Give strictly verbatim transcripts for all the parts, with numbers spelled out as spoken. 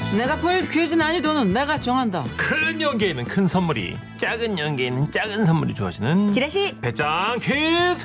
내가 볼 퀴즈 난이도는 내가 정한다. 큰 연계에는 큰 선물이, 작은 연계에는 작은 선물이 주어지는 지라시 배짱 퀴즈.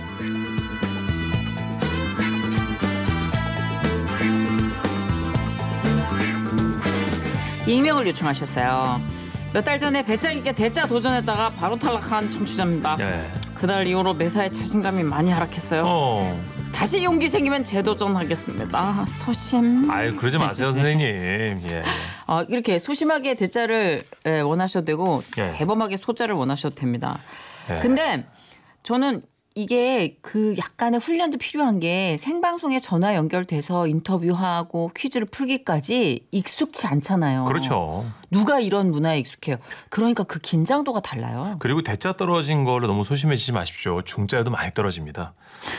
익명을 요청하셨어요. 몇 달 전에 배짱이께 대짜 도전했다가 바로 탈락한 청취자입니다. 예. 그날 이후로 매사에 자신감이 많이 하락했어요. 어. 다시 용기 생기면 재도전하겠습니다. 소심. 아유, 그러지 마세요, 선생님. 예. 어, 이렇게 소심하게 대자를 예, 원하셔도 되고 예. 대범하게 소자를 원하셔도 됩니다. 예. 근데 저는 이게 그 약간의 훈련도 필요한 게 생방송에 전화 연결돼서 인터뷰하고 퀴즈를 풀기까지 익숙치 않잖아요. 그렇죠. 누가 이런 문화에 익숙해요. 그러니까 그 긴장도가 달라요. 그리고 대자 떨어진 걸로 너무 소심해지지 마십시오. 중자에도 많이 떨어집니다.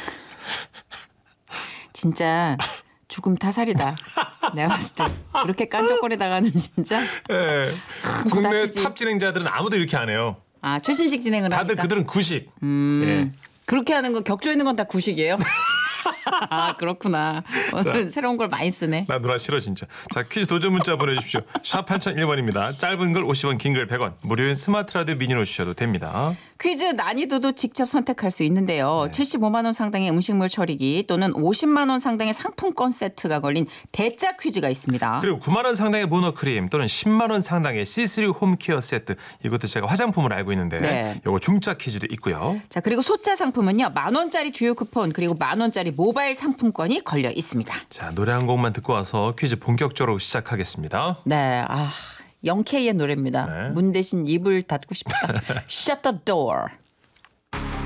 진짜 죽음 타살이다. 내가 봤을 때 그렇게 깐족거리다가는 진짜 예. 큰 거 국내 다치지. 탑 진행자들은 아무도 이렇게 안 해요. 아 최신식 진행을 다들 하니까. 그들은 구식. 음. 예. 그렇게 하는 거 격조 있는 건 다 구식이에요? 아 그렇구나. 오늘 자. 새로운 걸 많이 쓰네. 나 누나 싫어 진짜. 자, 퀴즈 도전 문자 보내주십시오. 샵 팔공공일 번입니다. 짧은 글 오십 원, 긴 글 백 원. 무료인 스마트 라디오 미니로 주셔도 됩니다. 퀴즈 난이도도 직접 선택할 수 있는데요. 네. 칠십오만 원 상당의 음식물 처리기 또는 오십만 원 상당의 상품권 세트가 걸린 대짜 퀴즈가 있습니다. 그리고 구만 원 상당의 모너 크림 또는 십만 원 상당의 시스루 홈케어 세트. 이것도 제가 화장품으로 알고 있는데 네. 요거 중짜 퀴즈도 있고요. 자 그리고 소자 상품은요. 만 원짜리 주요 쿠폰 그리고 만 원짜리 모바일 상품권이 걸려 있습니다. 자, 노래 한 곡만 듣고 와서 퀴즈 본격적으로 시작하겠습니다. 네, 아 영케이의 노래입니다. 네. 문 대신 입을 닫고 싶다. Shut the door.